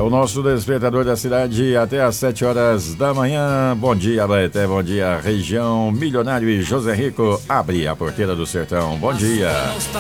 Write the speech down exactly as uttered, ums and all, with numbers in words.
o nosso despertador da cidade até às sete horas da manhã. Bom dia, Abaeté, bom dia, região Milionário e José Rico. Abre a porteira do sertão. Bom dia. Está